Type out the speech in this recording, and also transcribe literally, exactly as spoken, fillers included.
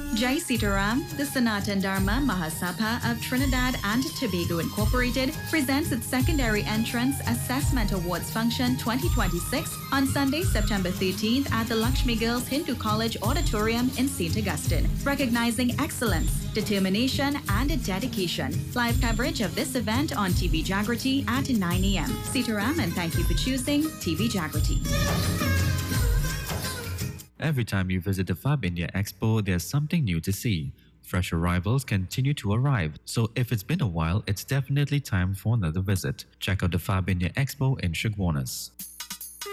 Jai Sitaram, the Sanatan Dharma Mahasabha of Trinidad and Tobago Incorporated, presents its secondary entrance assessment awards function twenty twenty-six on Sunday, September thirteenth at the Lakshmi Girls Hindu College Auditorium in Saint Augustine, recognizing excellence, determination, and dedication. Live coverage of this event on T V Jagrati at nine a m Sitaram, and thank you for choosing T V Jagrati. Every time you visit the Fab India Expo, there's something new to see. Fresh arrivals continue to arrive, so if it's been a while, it's definitely time for another visit. Check out the Fab India Expo in Chaguanas.